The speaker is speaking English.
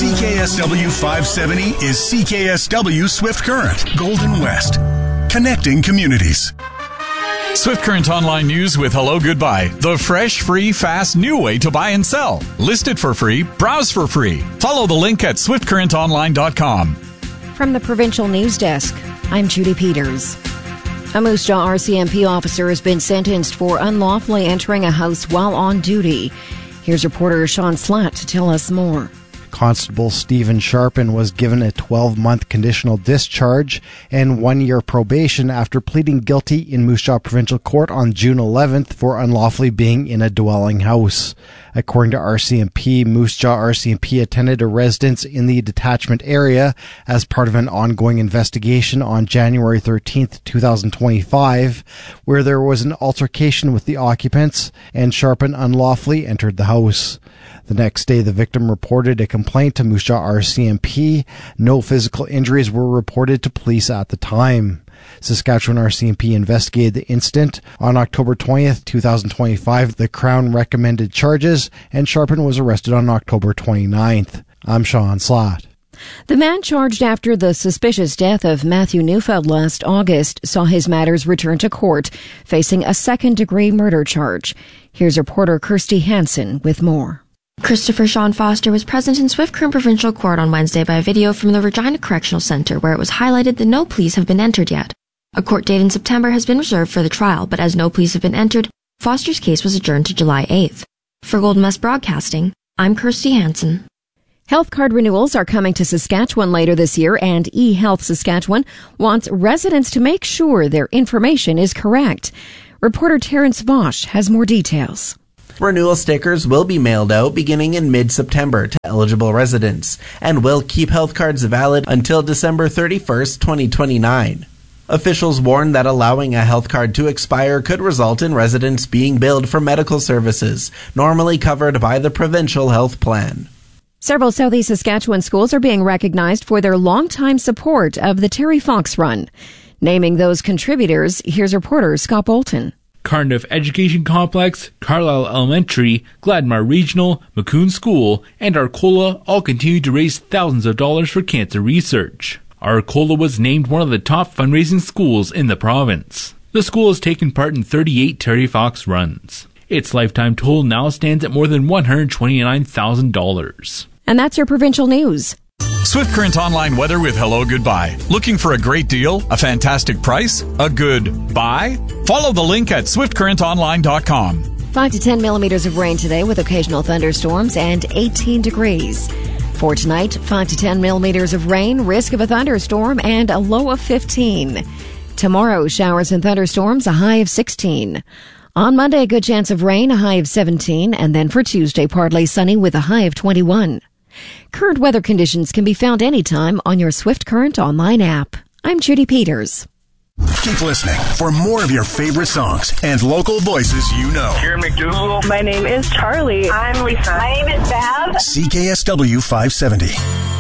CKSW 570 is CKSW Swift Current, Golden West. Connecting communities. Swift Current Online News with Hello Goodbye. The fresh, free, fast, new way to buy and sell. List it for free. Browse for free. Follow the link at swiftcurrentonline.com. From the Provincial News Desk, I'm Judy Peters. A Moose Jaw RCMP officer has been sentenced for unlawfully entering a house while on duty. Here's reporter Sean Slatt to tell us more. Constable Stephen Sharpen was given a 12-month conditional discharge and 1-year probation after pleading guilty in Moose Jaw Provincial Court on June 11th for unlawfully being in a dwelling house. According to RCMP, Moose Jaw RCMP attended a residence in the detachment area as part of an ongoing investigation on January 13th, 2025, where there was an altercation with the occupants and Sharpen unlawfully entered the house. The next day, the victim reported a complaint to Moose Jaw RCMP. No physical injuries were reported to police at the time. Saskatchewan RCMP investigated the incident. On October 20th, 2025, the Crown recommended charges, and Sharpen was arrested on October 29th. I'm Sean Slatt. The man charged after the suspicious death of Matthew Neufeld last August saw his matters returned to court, facing a second-degree murder charge. Here's reporter Kirsty Hansen with more. Christopher Sean Foster was present in Swift Current Provincial Court on Wednesday by video from the Regina Correctional Centre, where it was highlighted that no pleas have been entered yet. A court date in September has been reserved for the trial, but as no pleas have been entered, Foster's case was adjourned to July 8th. For Golden West Broadcasting, I'm Kirsty Hansen. Health card renewals are coming to Saskatchewan later this year, and eHealth Saskatchewan wants residents to make sure their information is correct. Reporter Terrence Bosch has more details. Renewal stickers will be mailed out beginning in mid-September to eligible residents and will keep health cards valid until December 31st, 2029. Officials warn that allowing a health card to expire could result in residents being billed for medical services, normally covered by the provincial health plan. Several Southeast Saskatchewan schools are being recognized for their longtime support of the Terry Fox Run. Naming those contributors, here's reporter Scott Bolton. Cardiff Education Complex, Carlisle Elementary, Gladmar Regional, Maccoon School, and Arcola all continue to raise thousands of dollars for cancer research. Arcola was named one of the top fundraising schools in the province. The school has taken part in 38 Terry Fox runs. Its lifetime total now stands at more than $129,000. And that's your provincial news. Swift Current Online weather with Hello Goodbye. Looking for a great deal, a fantastic price, a good buy? Follow the link at swiftcurrentonline.com. 5 to 10 millimeters of rain today with occasional thunderstorms and 18 degrees. For tonight, 5 to 10 millimeters of rain, risk of a thunderstorm, and a low of 15. Tomorrow, showers and thunderstorms, a high of 16. On Monday, a good chance of rain, a high of 17. And then for Tuesday, partly sunny with a high of 21. Current weather conditions can be found anytime on your Swift Current Online app. I'm Judy Peters. Keep listening for more of your favorite songs and local voices you know. Here, McDougal. My name is Charlie. I'm Lisa. My name is Bev. CKSW 570.